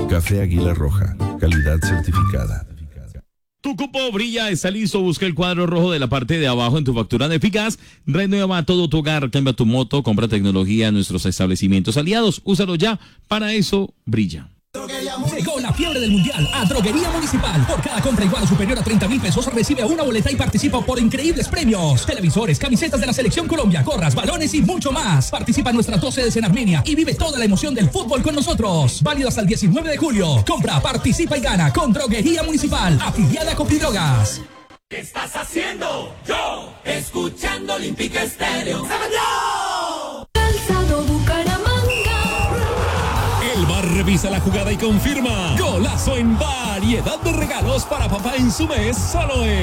Café Águila Roja, calidad certificada. Tu cupo brilla, está listo, busca el cuadro rojo de la parte de abajo en tu factura de Eficaz, renueva todo tu hogar, cambia tu moto, compra tecnología en nuestros establecimientos aliados, úsalo ya, para eso brilla. Llegó la fiebre del mundial a Droguería Municipal. Por cada compra igual o superior a 30,000 pesos recibe una boleta y participa por increíbles premios: televisores, camisetas de la Selección Colombia, gorras, balones y mucho más. Participa en nuestras 2 sedes en Armenia y vive toda la emoción del fútbol con nosotros. Válido hasta el 19 de julio. Compra, participa y gana con Droguería Municipal, afiliada a Copidrogas. ¿Qué estás haciendo? Yo, escuchando Olímpica Estéreo. ¡Yo! Calzado Bucaramanga. El bar revisa la jugada y confirma. Golazo en variedad de regalos para papá en su mes, solo en